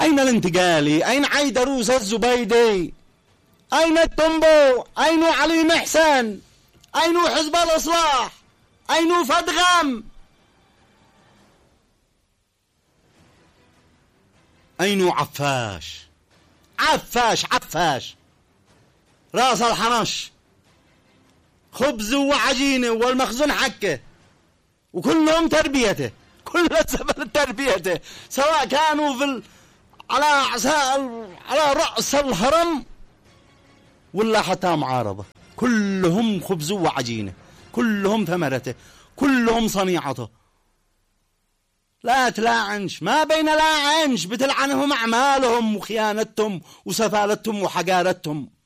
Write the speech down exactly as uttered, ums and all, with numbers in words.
أين الانتقالي؟ أين عيدروس الزبيدي؟ أين التنبو؟ أين علي محسن؟ أين حزب الإصلاح؟ أين فدغم؟ أين عفاش؟ عفاش عفاش راس الحنش، خبز وعجينة والمخزون حكه، وكلهم تربيته، كل سبب تربيته، سواء كانوا في ال... على عساء على رأس الهرم ولا حتى معارضة، كلهم خبز وعجينة، كلهم ثمرته، كلهم صنيعته. لا تلاعنش، ما بين لاعنش، بتلعنهم أعمالهم وخيانتهم وسفالتهم وحقارتهم.